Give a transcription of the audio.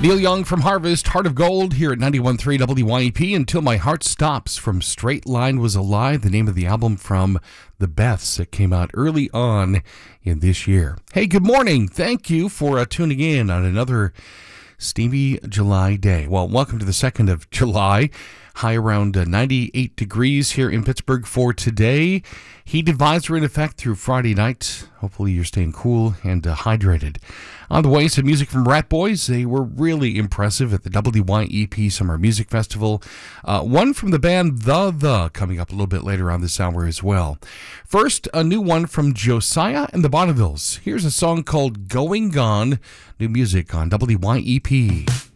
Neil Young from Harvest, Heart of Gold, here at 91.3 WYEP. Until My Heart Stops from Straight Line Was a Lie, the name of the album from the Beths that came out early on in this year. Hey, good morning. Thank you for tuning in on another steamy July day. Well, welcome to the 2nd of July. High around 98 degrees here in Pittsburgh for today. Heat advisory in effect through Friday night. Hopefully you're staying cool and hydrated. On the way, some music from Rat Boys. They were really impressive at the WYEP Summer Music Festival. One from the band The coming up a little bit later on this hour as well. First, a new one from Josiah and the Bonnevilles. Here's a song called Going Gone. New music on WYEP.